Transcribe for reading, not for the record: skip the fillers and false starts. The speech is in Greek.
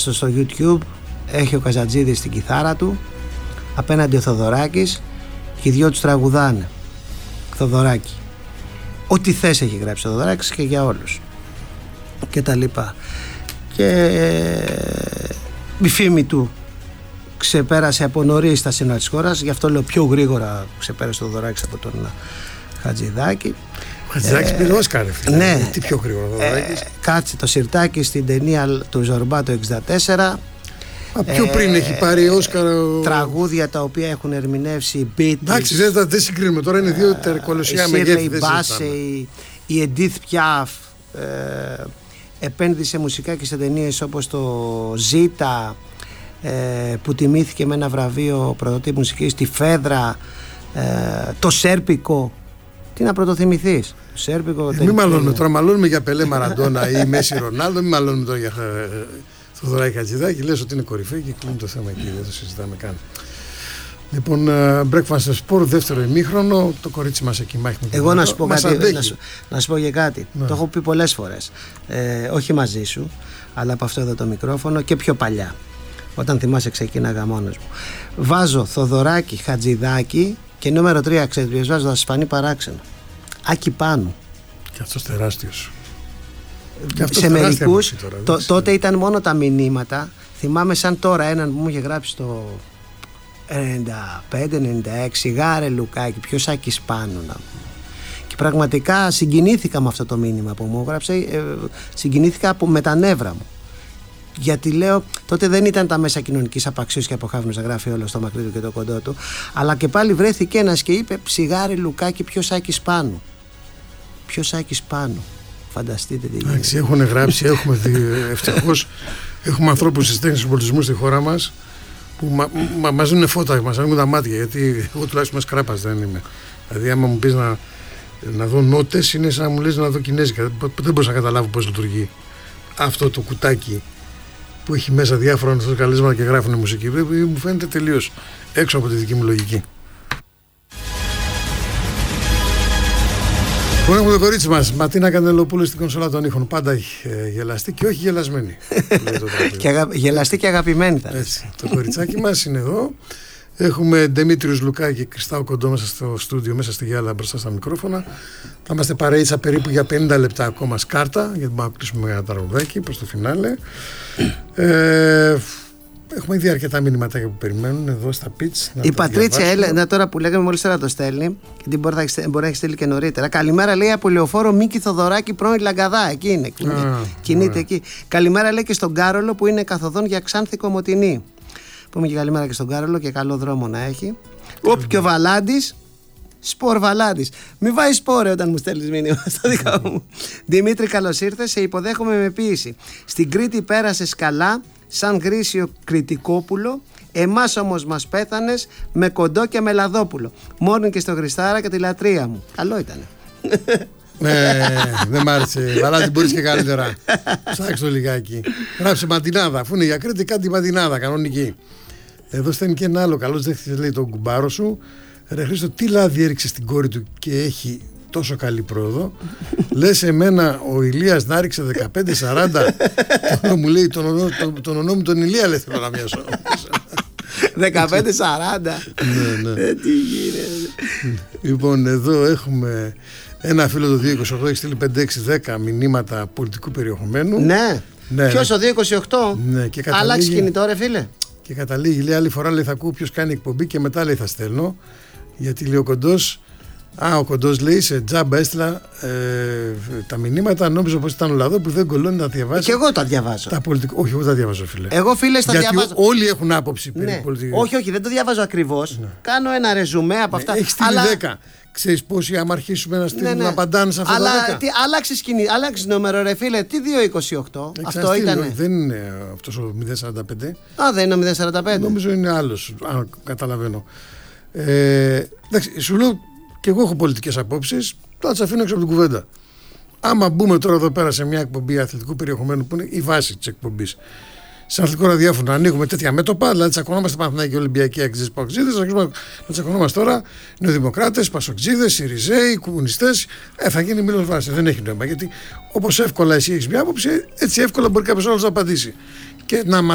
στο YouTube, έχει ο Καζατζίδης την κιθάρα του, απέναντι ο Θοδωράκης και οι δυο τους τραγουδάνε. Θοδωράκη. Ό,τι θες έχει γράψει ο Θοδωράκης και για όλους. Και τα λοιπά. Και η φήμη του ξεπέρασε από νωρίς τα σύνορα της χώρας, γι' αυτό λέω πιο γρήγορα ξεπέρασε το Θοδωράκης από τον Χατζηδάκη. Ο Χατζηδάκης πήρε Όσκαρ. Ναι. Τι πιο γρήγορα ο Θοδωράκης. Κάτσε το Σιρτάκι στην ταινία του Ζορμπά το 1964. Πιο πριν έχει πάρει Όσκαρ. Τραγούδια τα οποία έχουν ερμηνεύσει Beatles. Εντάξει, δεν συγκρίνουμε. Τώρα είναι δύο κολοσσιά μεγέθη. Η Εντίθ Πιάφ επένδυσε μουσικά και σε ταινίες όπως το Ζήτα, που τιμήθηκε με ένα βραβείο πρωτοτύπου μουσικής, τη Φέδρα, το Σέρπικο. Τι να πρωτοθυμηθείς? Το Σέρπικο. Μην μαλώνουμε τώρα, μαλώνουμε για Πελέ Μαραντόνα ή Μέση Ρονάλντο, μην μαλώνουμε τώρα για Θοδωράκη Χατζηδάκη. Λες ότι είναι κορυφή και κλείνει το θέμα εκεί, δεν το συζητάμε καν. Λοιπόν, Breakfast Sport, δεύτερο ημίχρονο, το κορίτσι μας εκεί μάχη με. Εγώ να σου πω κάτι, να σου πω για κάτι. Ναι. Το έχω πει πολλές φορές. Όχι μαζί σου, αλλά από αυτό εδώ το μικρόφωνο και πιο παλιά. Όταν θυμάσαι ξεκίναγα μόνος μου. Βάζω Θοδωράκη Χατζηδάκη και νούμερο 3, ξέρετε ποιος βάζω? Θα σας φανεί παράξενο. Άκη Πάνου. Και αυτός τεράστιος. Σε μερικούς τότε ήταν μόνο τα μηνύματα. Θυμάμαι σαν τώρα έναν που μου είχε γράψει το 95-96, γάρε Λουκάκη, ποιος Άκης Πάνου να. Και πραγματικά συγκινήθηκα με αυτό το μήνυμα που μου έγραψε. Συγκινήθηκα με τα νεύρα μου. Γιατί λέω, τότε δεν ήταν τα μέσα κοινωνικής απαξίωσης και αποχάβνους να γράφει όλο στο μακρύ του και το κοντό του. Αλλά και πάλι βρέθηκε ένας και είπε: ψιγάρι Λουκάκη, ποιος Άκης Πάνου. Ποιος Άκης Πάνου. Φανταστείτε τι γίνεται. Έχουν γράψει, έχουμε δει, ευτυχώς έχουμε ανθρώπους στις τέχνες του πολιτισμού στη χώρα μας που μας δίνουν φώτα, μας ανοίγουν τα μάτια. Γιατί εγώ τουλάχιστον σκράπας δεν είμαι. Δηλαδή, άμα μου πεις να δω νότες, είναι σαν να μου λες να δω κινέζικα. Δεν μπορούσα να καταλάβω πώς λειτουργεί αυτό το κουτάκι που έχει μέσα διάφορα καλέσματα και γράφουν μουσική. Μου φαίνεται τελείως έξω από τη δική μου λογική. Λοιπόν, έχουμε το κορίτσι μας, Ματίνα Καντελοπούλου, στην κονσόλα των ήχων. Πάντα γελαστή και όχι γελασμένη. Γελαστή και αγαπημένη θα έτσι. Το κοριτσάκι μας είναι εδώ. Έχουμε Δημήτριους Λουκά και Κριστάου Κοντό μέσα στο στούντιο, μέσα στη γυάλα μπροστά στα μικρόφωνα. Θα είμαστε παρεΐτσα περίπου για 50 λεπτά ακόμα σκάρτα, γιατί μπορούμε να κλείσουμε ένα τραγουδάκι προς το φινάλε. Έχουμε ήδη αρκετά μηνυματάκια που περιμένουν εδώ στα pitch. Η Πατρίτσια έλεγε, τώρα που λέγαμε μόλις τώρα το στέλνει, γιατί μπορεί να έχει στείλει και νωρίτερα. Καλημέρα, λέει, από Λεωφόρο Μίκη Θοδωράκη, πρώην Λαγκαδά. Εκεί είναι. Κινείται εκεί. Καλημέρα, λέει, και στον Κάρολο που είναι καθοδόν για Ξάνθη Κομοτηνή. Πούμε και καλημέρα και στον Κάρολο και καλό δρόμο να έχει. Και ο Βαλάντης. Σπορ Βαλάντης. Μη βάζει σπόρε όταν μου στέλνεις μήνυμα στο δικό μου. Δημήτρη, καλώς ήρθες. Σε υποδέχομαι με ποίηση. Στην Κρήτη πέρασες καλά, σαν Γρήσιο Κρητικόπουλο. Εμάς όμως μας πέθανες με κοντό και με λαδόπουλο. Μόρν και στο Χριστάρα και τη λατρεία μου. Καλό ήτανε. Δεν μ' άρεσε. Βαλάντη, μπορείς και καλύτερα. Ψάξε το λιγάκι. Γράψε Ματινάδα. Αφού είναι για Κρήτη, κάτι Ματινάδα κανονική. Εδώ στέλνει και ένα άλλο. Καλώς δέχτηκες, λέει, τον κουμπάρο σου. Ρε Χρήστο, τι λάδι έριξε στην κόρη του και έχει τόσο καλή πρόοδο? Λες εμένα ο Ηλίας να ρίξε 15-40. Μου λέει τον ονό μου τον Ηλία, λέει, θέλω να μοιάσω. 15-40. Ναι. Τι γίνεται. Λοιπόν, εδώ έχουμε ένα φίλο το 228, έχει στείλει 5-6-10 μηνύματα πολιτικού περιεχομένου. Ναι. Ποιος ο 228? Ναι, άλλαξε κινητό, ρε φίλε. Και καταλήγει, λέει, άλλη φορά, λέει, θα ακούω ποιος κάνει εκπομπή και μετά, λέει, θα στέλνω. Γιατί, λέει, ο Κοντός, ο Κοντός, λέει, σε τζάμπα έστειλα τα μηνύματα. Νόμιζα πως ήταν ο Λαδό που δεν κολλώνει να διαβάσει. Και εγώ τα διαβάζω. Όχι, εγώ τα διαβάζω, φίλε. Εγώ, φίλε, τα διαβάζω. Γιατί όλοι έχουν άποψη περί πολιτικής. Όχι, δεν το διαβάζω ακριβώς. Ναι. Κάνω ένα ρεζουμέ από αυτά. Έχει στείλει 10. Ξέρεις πόσοι, άμα αρχίσουμε να στείλουμε να απαντάνε σε αυτά τα 10. Άλλαξες νούμερο, ρε φίλε. Τι 228? Αυτό ήταν. Δεν είναι αυτός ο 045. Δεν είναι ο 045. Νομίζω είναι άλλος, αν καταλαβαίνω. Εντάξει, σου λέω και εγώ έχω πολιτικές απόψεις. Θα τις αφήνω έξω από την κουβέντα. Άμα μπούμε τώρα εδώ πέρα σε μια εκπομπή αθλητικού περιεχομένου που είναι η βάση της εκπομπής, σε αθλητικό ραδιόφωνο, ανοίγουμε τέτοια μέτωπα, δηλαδή τσακωνόμαστε Παναθηναϊκοί και Ολυμπιακοί αξίδες, παοξίδες, να τσακωνόμαστε τώρα νεοδημοκράτες, πασοξίδες, Σιριζέοι, κομμουνιστές. Θα γίνει μήλος βάση. Δεν έχει νόημα. Γιατί όπως εύκολα εσύ έχεις μια άποψη, έτσι εύκολα μπορεί κάποιος άλλος να απαντήσει. Και να